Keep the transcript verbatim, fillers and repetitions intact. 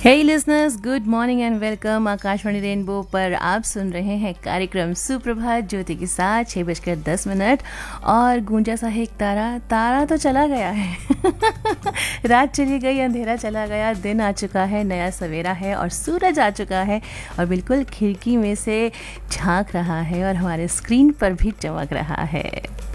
Hey listeners, good morning and welcome. Akashvani rainbow पर आप सुन रहे हैं कार्यक्रम सुप्रभात ज्योति के साथ छः बजकर दस मिनट और गूंजा सा है एक तारा। तारा तो चला गया है रात चली गई, अंधेरा चला गया, दिन आ चुका है, नया सवेरा है और सूरज आ चुका है और बिल्कुल खिड़की में से झांक रहा है और हमारे स्क्रीन पर भी चमक रहा है।